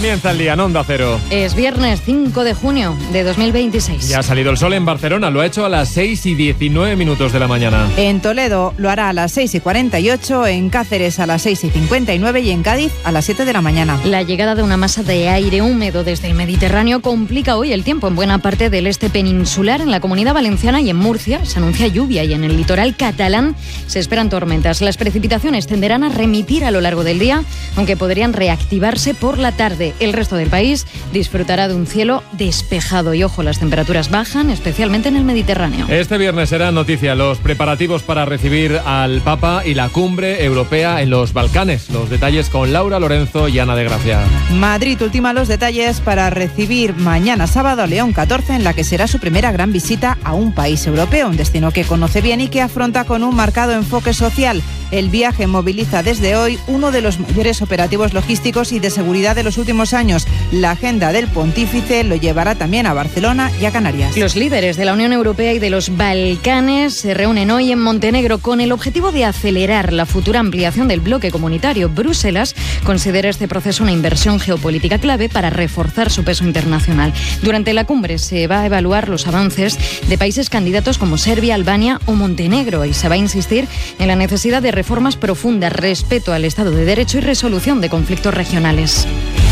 Comienza el día en Onda Cero. Es viernes 5 de junio de 2026. Ya ha salido el sol en Barcelona, lo ha hecho a las 6:19 de la mañana. En Toledo lo hará a las 6:48, en Cáceres a las 6:59 y en Cádiz a las 7 de la mañana. La llegada de una masa de aire húmedo desde el Mediterráneo complica hoy el tiempo en buena parte del este peninsular. En la Comunidad Valenciana y en Murcia se anuncia lluvia y en el litoral catalán se esperan tormentas. Las precipitaciones tenderán a remitir a lo largo del día, aunque podrían reactivarse por la tarde. El resto del país disfrutará de un cielo despejado y, ojo, las temperaturas bajan, especialmente en el Mediterráneo. Este viernes será noticia los preparativos para recibir al Papa y la cumbre europea en los Balcanes. Los detalles con Laura Lorenzo y Ana de Gracia. Madrid ultima los detalles para recibir mañana sábado a León XIV, en la que será su primera gran visita a un país europeo, un destino que conoce bien y que afronta con un marcado enfoque social. El viaje moviliza desde hoy uno de los mayores operativos logísticos y de seguridad de los últimos años. La agenda del pontífice lo llevará también a Barcelona y a Canarias. Los líderes de la Unión Europea y de los Balcanes se reúnen hoy en Montenegro con el objetivo de acelerar la futura ampliación del bloque comunitario. Bruselas considera este proceso una inversión geopolítica clave para reforzar su peso internacional. Durante la cumbre se va a evaluar los avances de países candidatos como Serbia, Albania o Montenegro y se va a insistir en la necesidad de reformas profundas, respeto al Estado de Derecho y resolución de conflictos regionales.